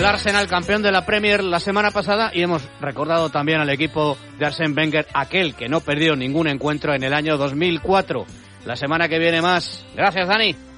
del Arsenal, campeón de la Premier la semana pasada, y hemos recordado también al equipo de Arsène Wenger, aquel que no perdió ningún encuentro en el año 2004. La semana que viene más. Gracias, Dani.